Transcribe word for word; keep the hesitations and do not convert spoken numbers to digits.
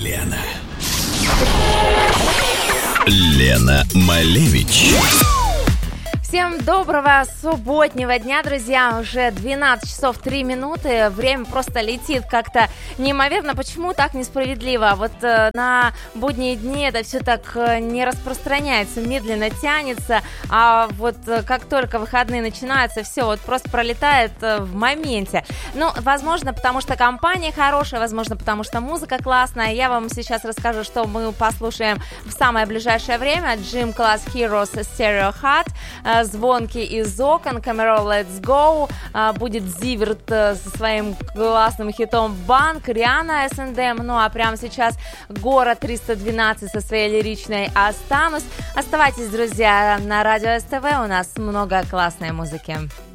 Лена. Лена Малевич. Всем доброго субботнего дня, друзья. Уже двенадцать часов три минуты. Время просто летит как-то неимоверно. Почему так несправедливо? Вот э, на будние дни это все так э, не распространяется, медленно тянется. А вот э, как только выходные начинаются, все вот просто пролетает э, в моменте. Ну, возможно, потому что компания хорошая, возможно, потому что музыка классная. Я вам сейчас расскажу, что мы послушаем в самое ближайшее время. Gym Class Heroes Stereo Hut, звонки из окон, Камерол Let's Go, будет Зиверт со своим классным хитом Банк, Риана эс энд эм, ну а прямо сейчас Город триста двенадцать со своей лиричной «Останусь». Оставайтесь, друзья, на радио СТВ, у нас много классной музыки.